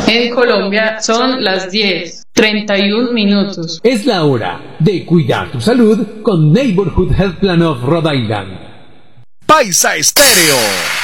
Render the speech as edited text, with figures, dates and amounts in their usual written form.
En Colombia son las 10:31. Es la hora de cuidar tu salud con Neighborhood Health Plan of Rhode Island. Paisa Estéreo.